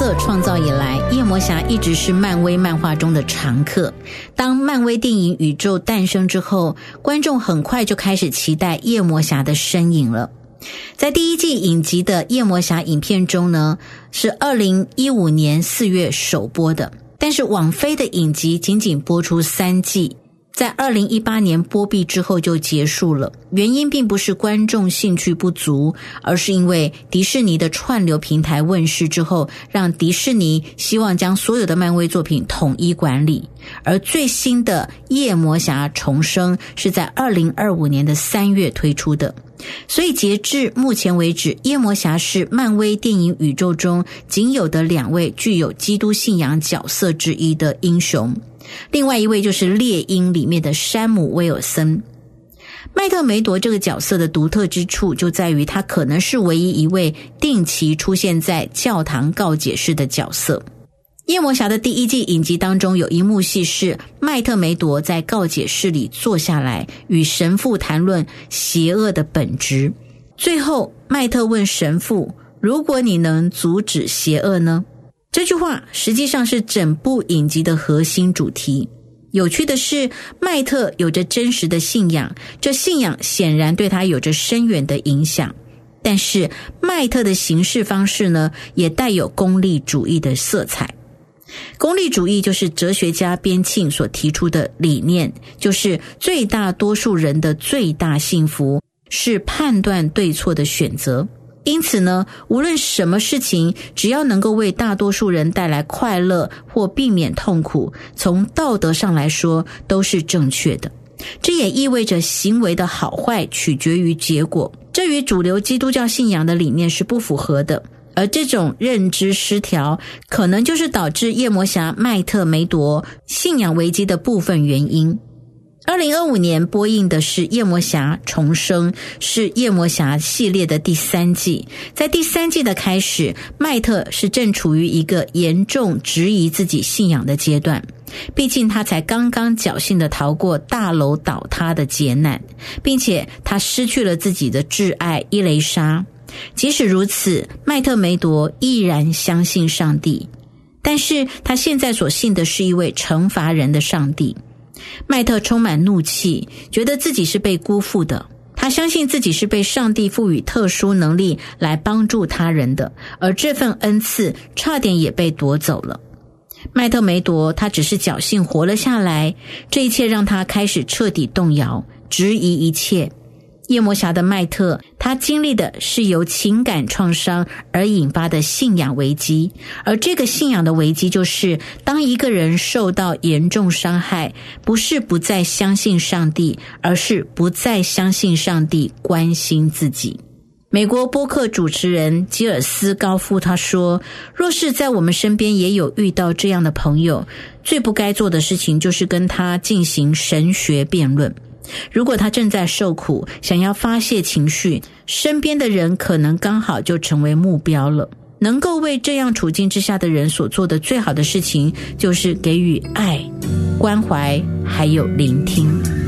特创造以来，夜魔侠一直是漫威漫画中的常客。当漫威电影宇宙诞生之后，观众很快就开始期待夜魔侠的身影了。在第一季影集的夜魔侠影片中呢，是2015年4月首播的，但是网飞的影集仅仅播出3季，在2018年播毕之后就结束了。原因并不是观众兴趣不足，而是因为迪士尼的串流平台问世之后，让迪士尼希望将所有的漫威作品统一管理。而最新的夜魔侠重生是在2025年的3月推出的，所以截至目前为止，夜魔侠是漫威电影宇宙中仅有的2位具有基督信仰角色之一的英雄，另外一位就是猎鹰里面的山姆·威尔森。麦特梅铎这个角色的独特之处就在于他可能是唯一一位定期出现在教堂告解室的角色。夜魔侠的第一季影集当中有一幕戏是麦特梅铎在告解室里坐下来与神父谈论邪恶的本质。最后麦特问神父，如果你能阻止邪恶呢？这句话实际上是整部影集的核心主题。有趣的是，麦特有着真实的信仰，这信仰显然对他有着深远的影响。但是麦特的行事方式呢，也带有功利主义的色彩。功利主义就是哲学家边沁所提出的理念，就是最大多数人的最大幸福是判断对错的选择。因此呢，无论什么事情，只要能够为大多数人带来快乐或避免痛苦，从道德上来说都是正确的。这也意味着行为的好坏取决于结果，这与主流基督教信仰的理念是不符合的。而这种认知失调可能就是导致夜魔侠麦特梅铎信仰危机的部分原因。2025年播映的是夜魔侠重生，是夜魔侠系列的第3季。在第3季的开始，麦特是正处于一个严重质疑自己信仰的阶段，毕竟他才刚刚侥幸地逃过大楼倒塌的劫难，并且他失去了自己的挚爱伊蕾莎。即使如此，麦特梅铎依然相信上帝，但是他现在所信的是一位惩罚人的上帝。麦特充满怒气，觉得自己是被辜负的。他相信自己是被上帝赋予特殊能力来帮助他人的，而这份恩赐差点也被夺走了。麦特梅铎他只是侥幸活了下来，这一切让他开始彻底动摇，质疑一切。夜魔侠的麦特，他经历的是由情感创伤而引发的信仰危机，而这个信仰的危机就是当一个人受到严重伤害，不是不再相信上帝，而是不再相信上帝关心自己。美国播客主持人吉尔斯高夫他说，若是在我们身边也有遇到这样的朋友，最不该做的事情就是跟他进行神学辩论。如果他正在受苦，想要发泄情绪，身边的人可能刚好就成为目标了。能够为这样处境之下的人所做的最好的事情，就是给予爱、关怀还有聆听。